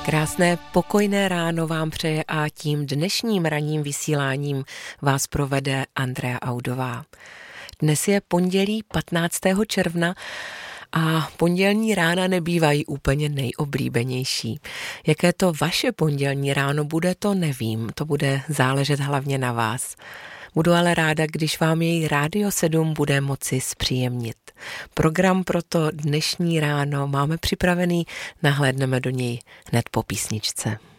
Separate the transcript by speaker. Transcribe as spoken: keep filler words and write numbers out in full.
Speaker 1: Krásné pokojné ráno vám přeje a tím dnešním ranním vysíláním vás provede Andrea Audová. Dnes je pondělí patnáctého června a pondělní rána nebývají úplně nejoblíbenější. Jaké to vaše pondělní ráno bude, to nevím, to bude záležet hlavně na vás. Budu ale ráda, když vám jej Rádio sedm bude moci zpříjemnit. Program pro to dnešní ráno máme připravený, nahlédneme do něj hned po písničce.